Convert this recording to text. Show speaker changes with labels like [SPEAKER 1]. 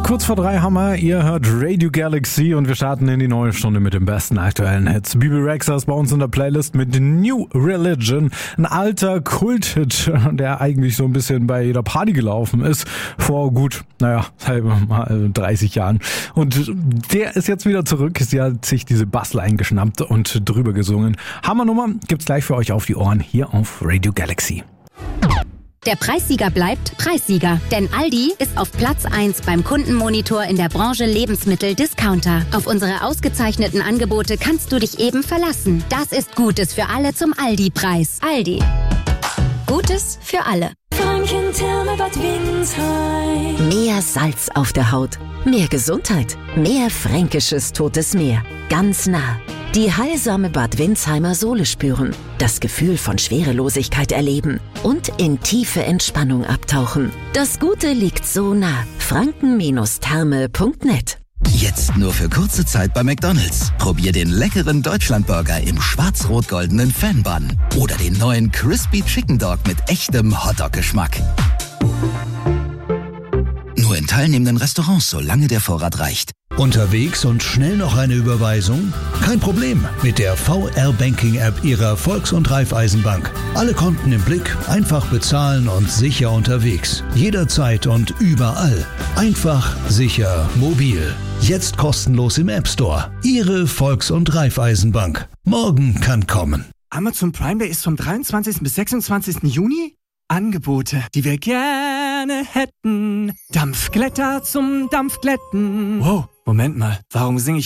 [SPEAKER 1] Kurz vor 3 haben wir, ihr hört Radio Galaxy und wir starten in die neue Stunde mit den besten aktuellen Hits. Bibi Rexha ist bei uns in der Playlist mit New Religion, ein alter Kult-Hit, der eigentlich so ein bisschen bei jeder Party gelaufen ist, vor gut, 30 Jahren. Und der ist jetzt wieder zurück, sie hat sich diese Bassline geschnappt und drüber gesungen. Hammernummer gibt's gleich für euch auf die Ohren hier auf Radio Galaxy.
[SPEAKER 2] Der Preissieger bleibt Preissieger, denn Aldi ist auf Platz 1 beim Kundenmonitor in der Branche Lebensmittel-Discounter. Auf unsere ausgezeichneten Angebote kannst du dich eben verlassen. Das ist Gutes für alle zum Aldi-Preis. Aldi. Gutes für alle.
[SPEAKER 3] Mehr Salz auf der Haut, mehr Gesundheit, mehr fränkisches Totes Meer. Ganz nah. Die heilsame Bad Windsheimer Sohle spüren, das Gefühl von Schwerelosigkeit erleben und in tiefe Entspannung abtauchen. Das Gute liegt so nah. franken-therme.net.
[SPEAKER 4] Jetzt nur für kurze Zeit bei McDonald's. Probier den leckeren Deutschlandburger im schwarz-rot-goldenen Fan-Bun oder den neuen Crispy Chicken Dog mit echtem Hotdog-Geschmack. Nur in teilnehmenden Restaurants, solange der Vorrat reicht.
[SPEAKER 5] Unterwegs und schnell noch eine Überweisung? Kein Problem mit der VR-Banking-App Ihrer Volks- und Raiffeisenbank. Alle Konten im Blick, einfach bezahlen und sicher unterwegs. Jederzeit und überall. Einfach, sicher, mobil. Jetzt kostenlos im App Store. Ihre Volks- und Raiffeisenbank. Morgen kann kommen.
[SPEAKER 6] Amazon Prime Day ist vom 23. bis 26. Juni? Angebote, die wir gerne hätten. Dampfglätter zum Dampfglätten. Wow, Moment mal, warum singe ich